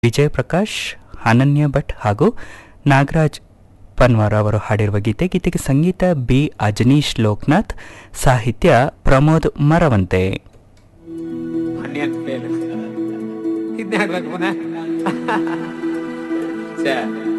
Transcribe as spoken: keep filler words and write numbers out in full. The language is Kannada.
ವಿಜಯ್ ಪ್ರಕಾಶ್, ಅನನ್ಯ ಭಟ್ ಹಾಗೂ ನಾಗರಾಜ್ ಪನ್ವಾರ್ ಅವರು ಹಾಡಿರುವ ಗೀತೆ. ಗೀತೆಗೆ ಸಂಗೀತ ಬಿ ಅಜನೀಶ್ ಲೋಕನಾಥ್, ಸಾಹಿತ್ಯ ಪ್ರಮೋದ್ ಮರವಂತೆ. ಇದನ್ನೇ ಹಾಡ್ಬೇಕು ಪುನಃ.